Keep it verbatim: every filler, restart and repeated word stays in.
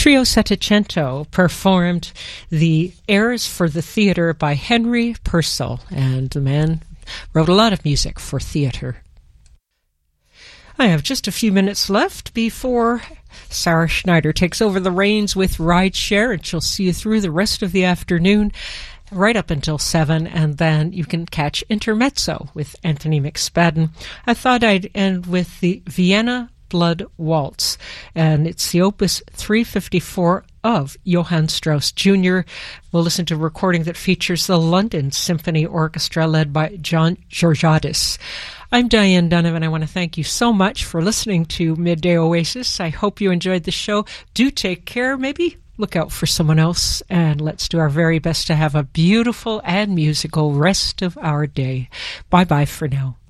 Trio Settecento performed the airs for the theater by Henry Purcell, and the man wrote a lot of music for theater. I have just a few minutes left before Sarah Schneider takes over the reins with Rideshare, and she'll see you through the rest of the afternoon, right up until seven, and then you can catch Intermezzo with Anthony McSpadden. I thought I'd end with the Vienna Blood Waltz, and it's the Opus three fifty-four of Johann Strauss Junior We'll listen to a recording that features the London Symphony Orchestra led by John Georgiadis. I'm Diane Donovan. I want to thank you so much for listening to Midday Oasis. I hope you enjoyed the show. Do take care. Maybe look out for someone else, and let's do our very best to have a beautiful and musical rest of our day. Bye-bye for now.